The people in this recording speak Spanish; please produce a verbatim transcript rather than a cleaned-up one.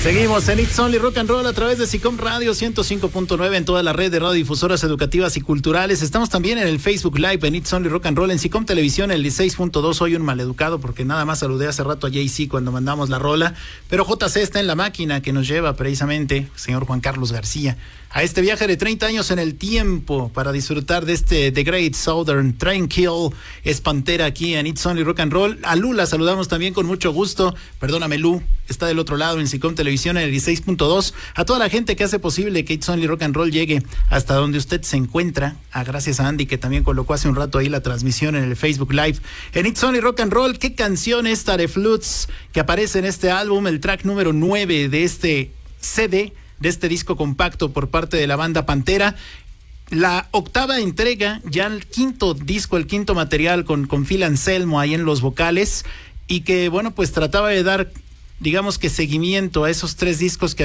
Seguimos en It's Only Rock and Roll a través de SICOM Radio ciento cinco punto nueve en toda la red de radiodifusoras educativas y culturales. Estamos también en el Facebook Live en It's Only Rock and Roll, en SICOM Televisión el dieciséis punto dos. Soy un maleducado porque nada más saludé hace rato a Jay-Z cuando mandamos la rola, pero J C está en la máquina que nos lleva precisamente, señor Juan Carlos García, a este viaje de treinta años en el tiempo para disfrutar de este The Great Southern Tranquil Espantera aquí en It's Only Rock and Roll. A Lu la saludamos también con mucho gusto. Perdóname, Lu, está del otro lado en SICOM Televisión en el dieciséis punto dos. A toda la gente que hace posible que It's Only Rock and Roll llegue hasta donde usted se encuentra. A gracias a Andy, que también colocó hace un rato ahí la transmisión en el Facebook Live. En It's Only Rock and Roll, ¿qué canción esta de Flutes que aparece en este álbum? El track número nueve de este C D, de este disco compacto por parte de la banda Pantera. La octava entrega, ya el quinto disco, el quinto material con, con Phil Anselmo ahí en los vocales, y que bueno, pues trataba de dar, digamos que seguimiento a esos tres discos que